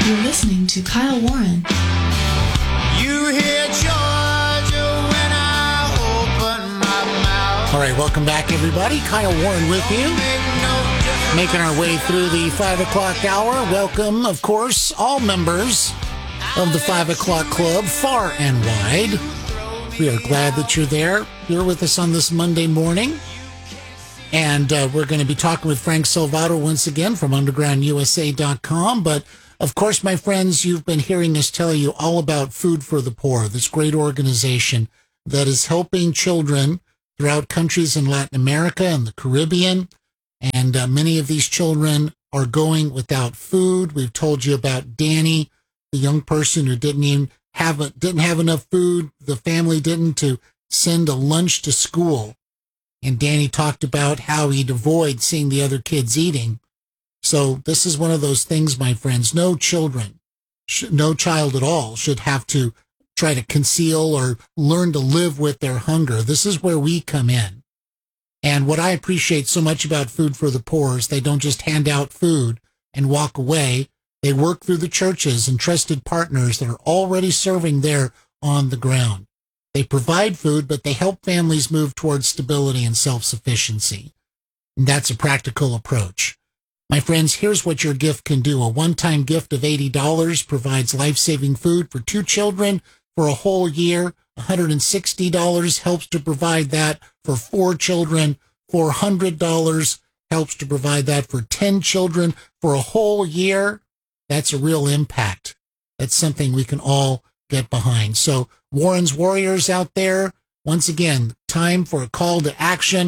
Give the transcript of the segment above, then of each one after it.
You're listening to Kyle Warren. You hear Georgia when I open my mouth. All right, welcome back, everybody. Kyle Warren with you. Making our way through the 5 o'clock hour. Welcome, of course, all members of the 5 o'clock club, far and wide. We are glad that you're there. You're with us on this Monday morning. And we're going to be talking with Frank Salvato once again from undergroundusa.com. But, of course, my friends, you've been hearing us tell you all about Food for the Poor, this great organization that is helping children throughout countries in Latin America and the Caribbean. And many of these children are going without food. We've told you about Danny, the young person who didn't have enough food. The family didn't to send a lunch to school. And Danny talked about how he'd avoid seeing the other kids eating. So this is one of those things, my friends. No child at all should have to try to conceal or learn to live with their hunger. This is where we come in. And what I appreciate so much about Food for the Poor is they don't just hand out food and walk away. They work through the churches and trusted partners that are already serving there on the ground. They provide food, but they help families move towards stability and self-sufficiency. And that's a practical approach. My friends, here's what your gift can do. A one-time gift of $80 provides life-saving food for 2 children for a whole year. $160 helps to provide that for 4 children. $400 helps to provide that for 10 children for a whole year. That's a real impact. That's something we can all get behind. So Warren's Warriors out there, once again, time for a call to action.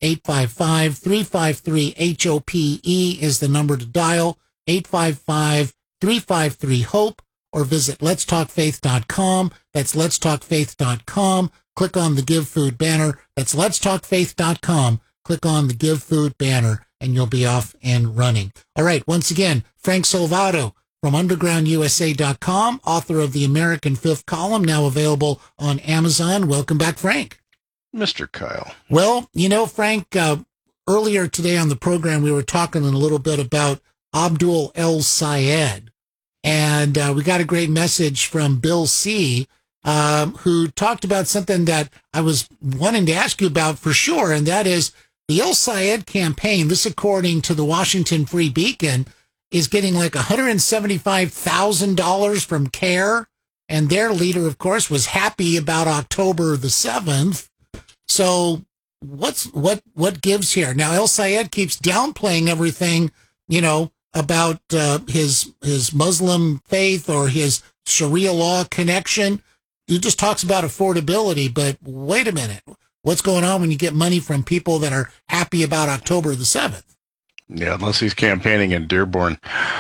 855-353-HOPE is the number to dial. 855-353-HOPE, or visit letstalkfaith.com. That's letstalkfaith.com. Click on the Give Food banner. That's letstalkfaith.com. Click on the Give Food banner, and you'll be off and running. All right, once again, Frank Salvato from undergroundusa.com, author of The American Fifth Column, now available on Amazon. Welcome back, Frank. Mr. Kyle. Well, you know, Frank, earlier today on the program, we were talking a little bit about Abdul El-Sayed. And we got a great message from Bill C., who talked about something that I was wanting to ask you about for sure, and that is the El-Sayed campaign. This, according to the Washington Free Beacon, is getting like $175,000 from CARE, and their leader, of course, was happy about October the 7th. So what gives here? Now, El-Sayed keeps downplaying everything, you know, about his Muslim faith or his Sharia law connection. He just talks about affordability, but wait a minute. What's going on when you get money from people that are happy about October the 7th? Yeah, unless he's campaigning in Dearborn.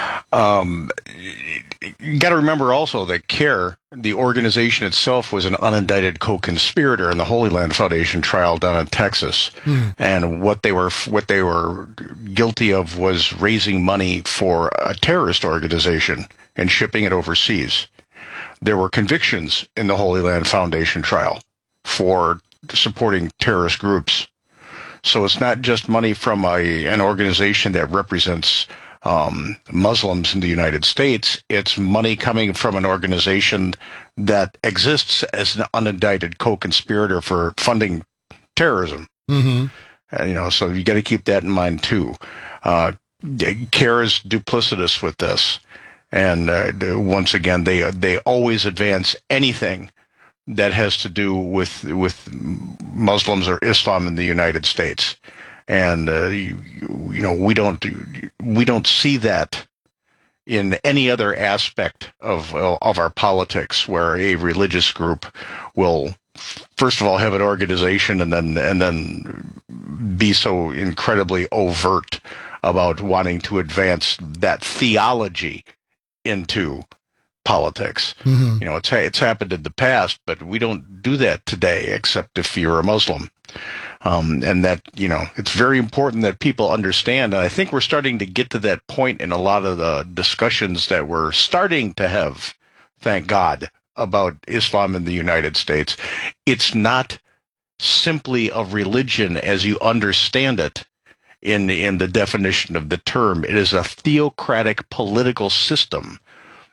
You got to remember also that CARE, the organization itself, was an unindicted co-conspirator in the Holy Land Foundation trial down in Texas. And what they were guilty of was raising money for a terrorist organization and shipping it overseas. There were convictions in the Holy Land Foundation trial for supporting terrorist groups. So it's not just money from an organization that represents Muslims in the United States. It's money coming from an organization that exists as an unindicted co-conspirator for funding terrorism. Mm-hmm. And, so you got to keep that in mind too. CARE is duplicitous with this, and once again, they always advance anything that has to do with Muslims or Islam in the United States, and we don't see that in any other aspect of our politics, where a religious group will first of all have an organization and then be so incredibly overt about wanting to advance that theology into politics. Mm-hmm. It's happened in the past, but we don't do that today, except if you're a Muslim. And that, it's very important that people understand. And I think we're starting to get to that point in a lot of the discussions that we're starting to have, thank God, about Islam in the United States. It's not simply a religion as you understand it in the definition of the term. It is a theocratic political system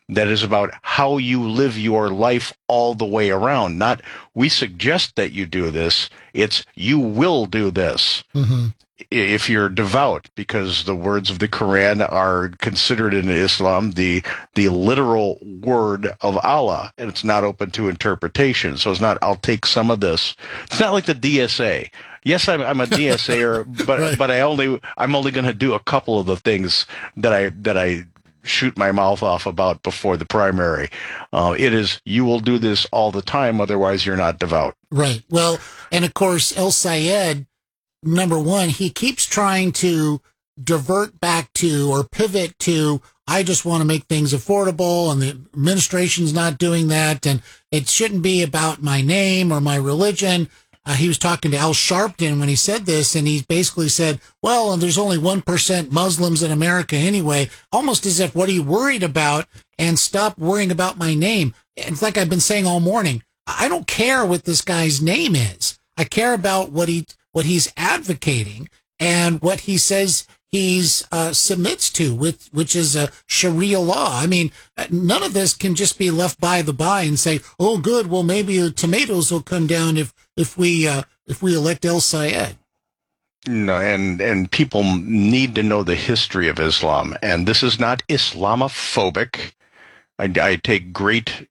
that is about how you live your life all the way around. Not, we suggest that you do this. It's, you will do this. Mm-hmm. If you're devout, because the words of the Quran are considered in Islam the literal word of Allah, and it's not open to interpretation. So it's not, I'll take some of this. It's not like the DSA. Yes, I'm a DSAer, but Right. but I'm only going to do a couple of the things that I shoot my mouth off about before the primary. It is, you will do this all the time, otherwise you're not devout. Right. Well, and of course, El Sayed, number one, he keeps trying to divert back to or pivot to, I just want to make things affordable, and the administration's not doing that, and it shouldn't be about my name or my religion. He was talking to Al Sharpton when he said this, and he basically said, well, there's only 1% Muslims in America anyway, almost as if, what are you worried about? And stop worrying about my name. It's like I've been saying all morning. I don't care what this guy's name is. I care about what he's advocating and what he says he's submits to, which is a Sharia law. I mean, none of this can just be left by the by and say, oh, good, well, maybe tomatoes will come down if we elect El Sayed. No, and people need to know the history of Islam, and this is not Islamophobic. I take great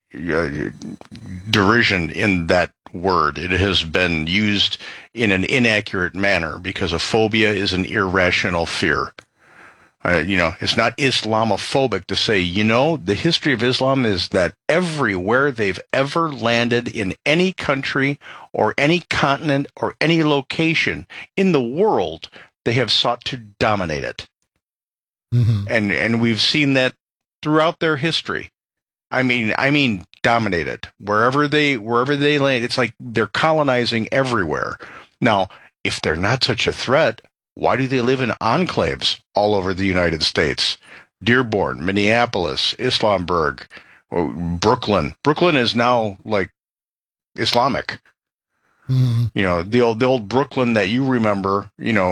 derision in that word. It has been used in an inaccurate manner because a phobia is an irrational fear. It's not Islamophobic to say, the history of Islam is that everywhere they've ever landed in any country or any continent or any location in the world, they have sought to dominate it. Mm-hmm. And we've seen that throughout their history. I mean, dominate it. Wherever they land, it's like they're colonizing everywhere. Now, if they're not such a threat, why do they live in enclaves all over the United States? Dearborn, Minneapolis, Islamburg, Brooklyn. Brooklyn is now like Islamic. Mm-hmm. The old Brooklyn that you remember,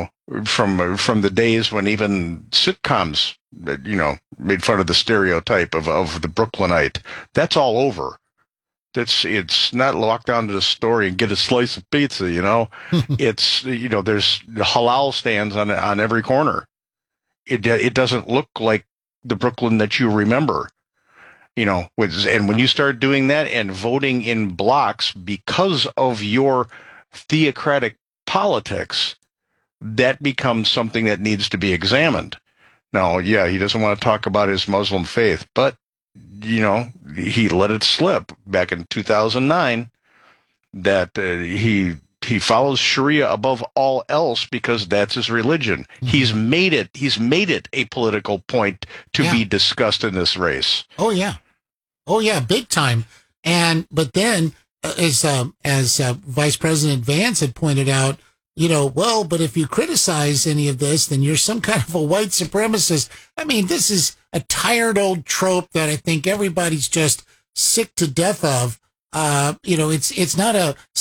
from the days when even sitcoms, made fun of the stereotype of the Brooklynite. That's all over. It's not walk down to the store and get a slice of pizza, It's, there's halal stands on every corner. It doesn't look like the Brooklyn that you remember, and when you start doing that and voting in blocks because of your theocratic politics, that becomes something that needs to be examined. Now, yeah, he doesn't want to talk about his Muslim faith, but he let it slip back in 2009 that he follows Sharia above all else because that's his religion. Mm-hmm. He's made it a political point to be discussed in this race. Oh yeah, big time. But then, as Vice President Vance had pointed out, but if you criticize any of this, then you're some kind of a white supremacist. I mean, this is a tired old trope that I think everybody's just sick to death of. It's not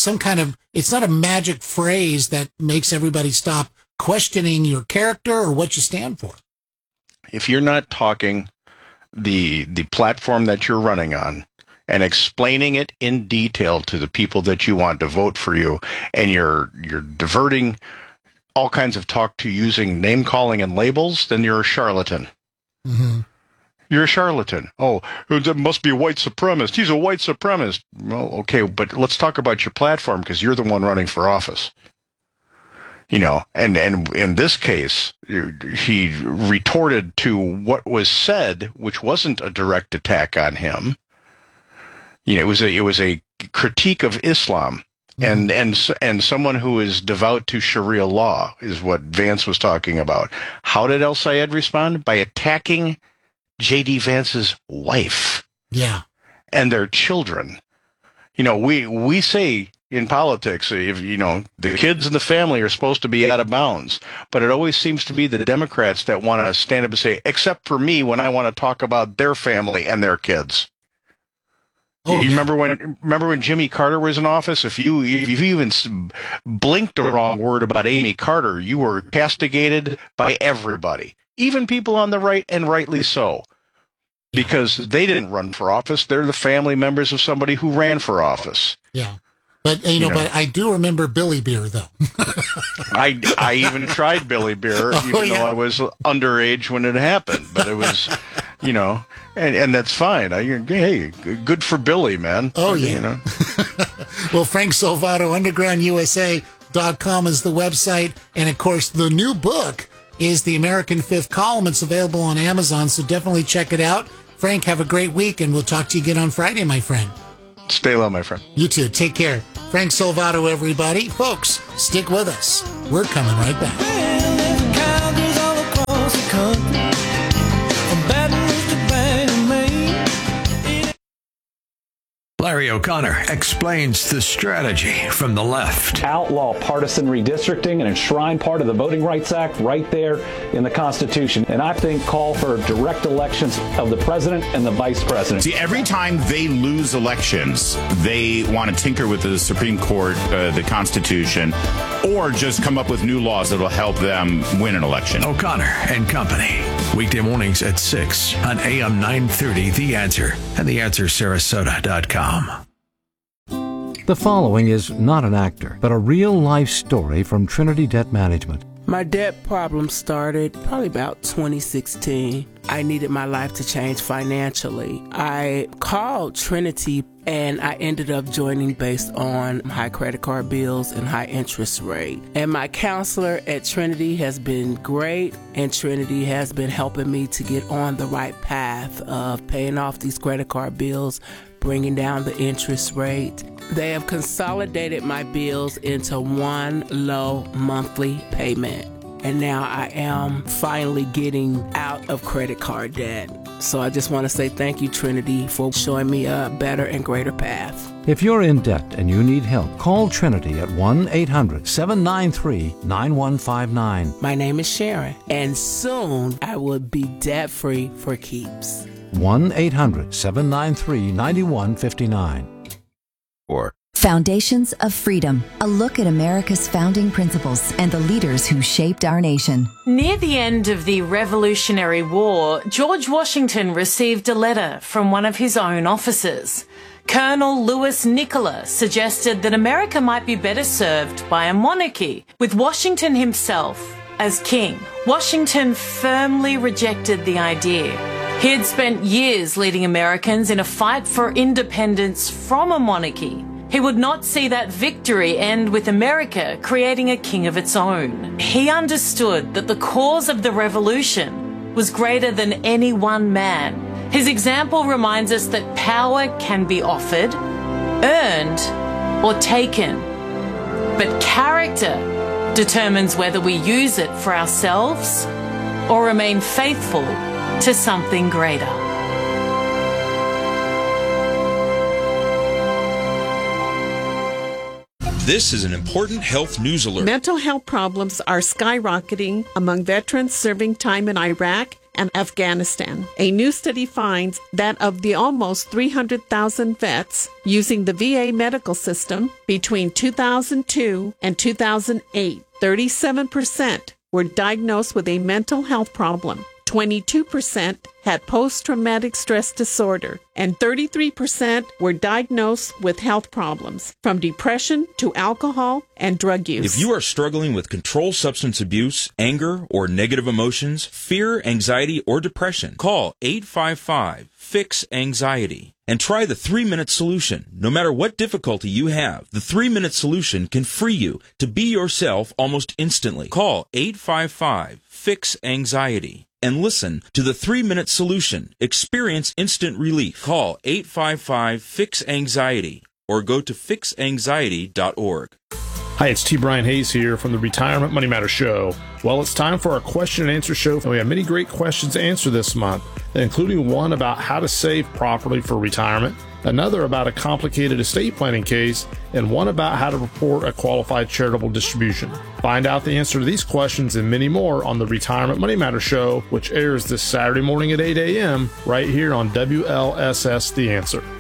a magic phrase that makes everybody stop questioning your character or what you stand for. If you're not talking the platform that you're running on and explaining it in detail to the people that you want to vote for you, and you're diverting all kinds of talk to using name calling and labels, then you're a charlatan. Mm-hmm. You're a charlatan. Oh, that must be a white supremacist. He's a white supremacist. Well, okay, but let's talk about your platform because you're the one running for office. And in this case, he retorted to what was said, which wasn't a direct attack on him. It was a critique of Islam, and someone who is devout to Sharia law is what Vance was talking about. How did El Sayed respond? By attacking J.D. Vance's wife, and their children. We say in politics, if the kids and the family are supposed to be out of bounds, but it always seems to be the Democrats that want to stand up and say, except for me, when I want to talk about their family and their kids. Oh, you remember when Jimmy Carter was in office? If you even blinked a wrong word about Amy Carter, you were castigated by everybody, even people on the right, and rightly so. because they didn't run for office. They're the family members of somebody who ran for office. Yeah. But, but I do remember Billy Beer, though. I even tried Billy Beer, even though I was underage when it happened. But it was, and that's fine. Hey, good for Billy, man. Oh, yeah. Well, Frank Salvato, UndergroundUSA.com is the website. And, of course, the new book is The American Fifth Column. It's available on Amazon, so definitely check it out. Frank, have a great week, and we'll talk to you again on Friday, my friend. Stay low, my friend. You too. Take care. Frank Salvato, everybody. Folks, stick with us. We're coming right back. Larry O'Connor explains the strategy from the left. Outlaw partisan redistricting and enshrine part of the Voting Rights Act right there in the Constitution. And I think call for direct elections of the president and the vice president. See, every time they lose elections, they want to tinker with the Supreme Court, the Constitution, or just come up with new laws that will help them win an election. O'Connor and Company. Weekday mornings at 6 on AM 930 The Answer and TheAnswerSarasota.com. The following is not an actor, but a real-life story from Trinity Debt Management. My debt problem started probably about 2016. I needed my life to change financially. I called Trinity and I ended up joining based on high credit card bills and high interest rate. And my counselor at Trinity has been great, and Trinity has been helping me to get on the right path of paying off these credit card bills, bringing down the interest rate. They have consolidated my bills into one low monthly payment. And now I am finally getting out of credit card debt. So I just want to say thank you, Trinity, for showing me a better and greater path. If you're in debt and you need help, call Trinity at 1-800-793-9159. My name is Sharon, and soon I will be debt-free for keeps. 1-800-793-9159. Or Foundations of Freedom, a look at America's founding principles and the leaders who shaped our nation. Near the end of the Revolutionary War, George Washington received a letter from one of his own officers. Colonel Lewis Nicola suggested that America might be better served by a monarchy, with Washington himself as king. Washington firmly rejected the idea. He had spent years leading Americans in a fight for independence from a monarchy. He would not see that victory end with America creating a king of its own. He understood that the cause of the revolution was greater than any one man. His example reminds us that power can be offered, earned, or taken. But character determines whether we use it for ourselves or remain faithful to something greater. This is an important health news alert. Mental health problems are skyrocketing among veterans serving time in Iraq and Afghanistan. A new study finds that of the almost 300,000 vets using the VA medical system between 2002 and 2008, 37% were diagnosed with a mental health problem. 22% had post-traumatic stress disorder, and 33% were diagnosed with health problems, from depression to alcohol and drug use. If you are struggling with controlled substance abuse, anger, or negative emotions, fear, anxiety, or depression, call 855-FIX-ANXIETY and try the 3-minute solution. No matter what difficulty you have, the 3-minute solution can free you to be yourself almost instantly. Call 855-FIX-ANXIETY. And listen to the 3-minute solution. Experience instant relief. Call 855-FIX-ANXIETY or go to fixanxiety.org. Hi, it's T. Brian Hayes here from the Retirement Money Matter Show. Well, it's time for our question and answer show, and we have many great questions to answer this month, including one about how to save properly for retirement, another about a complicated estate planning case, and one about how to report a qualified charitable distribution. Find out the answer to these questions and many more on the Retirement Money Matter Show, which airs this Saturday morning at 8 a.m. right here on WLSS The Answer.